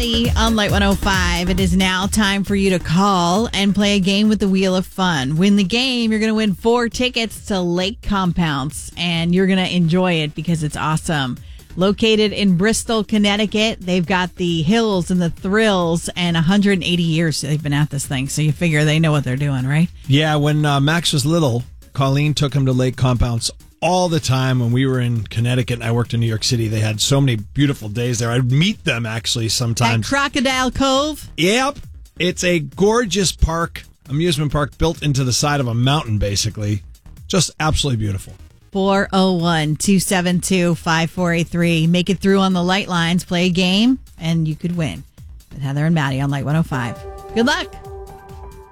Maddie on Light 105. It is now time for you to call and play a game with the Wheel of Fun. Win the game, you're going to win 4 tickets to Lake Compounce, and you're going to enjoy it because it's awesome. Located in Bristol, Connecticut, they've got the hills and the thrills, and 180 years they've been at this thing, so you figure they know what they're doing, right? Yeah, when Max was little, Colleen took him to Lake Compounce all the time. When we were in Connecticut and I worked in New York City, they had so many beautiful days there. I'd meet them actually sometimes. At Crocodile Cove? Yep. It's a gorgeous amusement park built into the side of a mountain, basically. Just absolutely beautiful. 401-272-5483. Make it through on the light lines, play a game, and you could win with Heather and Maddie on Light 105. Good luck.